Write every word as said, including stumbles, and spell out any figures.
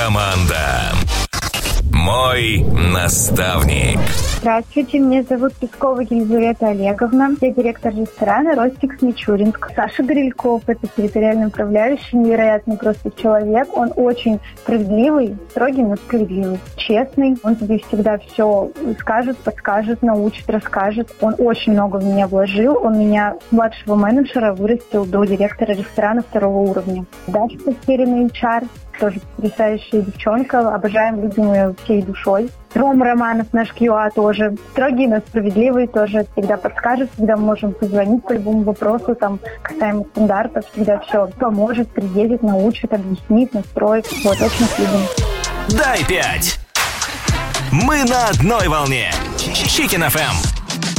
Команда «Мой наставник». Здравствуйте, меня зовут Пескова Елизавета Олеговна. Я директор ресторана «Ростикс Мичуринск». Саша Грильков – это территориальный управляющий, невероятный просто человек. Он очень справедливый, строгий, но справедливый, честный. Он тебе всегда все скажет, подскажет, научит, расскажет. Он очень много в меня вложил. Он меня, младшего менеджера, вырастил до директора ресторана второго уровня. Даша Потерянный эйч ар. Тоже потрясающая девчонка. Обожаем, любим ее всей душой. Рома Романов, наш кью эй тоже. Строгий, но справедливый, тоже всегда подскажет, всегда можем позвонить по любому вопросу, там, касаемо стандартов, всегда все поможет, приедет, научит, объяснит, настроит. Вот, очень любим. Дай пять! Мы на одной волне. Chicken эф эм.